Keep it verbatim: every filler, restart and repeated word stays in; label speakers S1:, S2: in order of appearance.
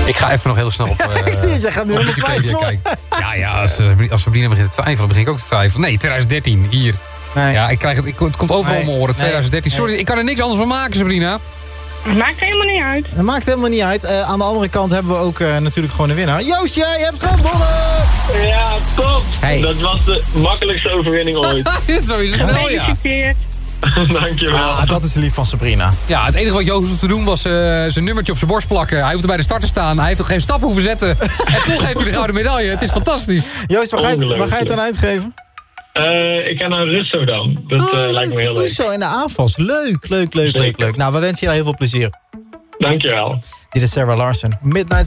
S1: Ik ga even nog heel snel op... Uh,
S2: ik zie het, jij gaat nu helemaal twijfelen.
S1: Ja, ja, als, uh, als Sabrina begint te twijfelen, begin ik ook te twijfelen. Nee, twintig dertien, hier.
S2: Nee.
S1: Ja, ik krijg het, ik, het komt overal
S2: nee.
S1: om mijn oren. twintig dertien, sorry,
S2: nee.
S1: ik kan er niks anders van maken, Sabrina.
S3: Dat maakt helemaal niet uit.
S2: Dat maakt helemaal niet uit. Uh, aan de andere kant hebben we ook uh, natuurlijk gewoon een winnaar. Joost, jij hebt gewonnen!
S4: Ja, top!
S2: Hey.
S4: Dat was de makkelijkste overwinning ooit.
S1: Zo is het snel, ja.
S3: Gefeliciteerd.
S4: Dankjewel.
S2: Ah, dat is lief van Sabrina.
S1: Ja, het enige wat Joost hoeft te doen was uh, zijn nummertje op zijn borst plakken. Hij hoeft er bij de start te staan. Hij heeft geen stappen hoeven zetten. En toch heeft hij de gouden medaille. Het is fantastisch.
S2: Joost, waar ga je, waar ga je het aan uitgeven?
S4: Uh, ik ga naar Russodam. Dat uh,
S2: oh,
S4: lijkt me heel leuk.
S2: Zo in de aanvals. Leuk, leuk, leuk, leuk, leuk. Nou, we wensen je daar heel veel plezier.
S4: Dankjewel.
S2: Dit is Sarah Larsen. Midnight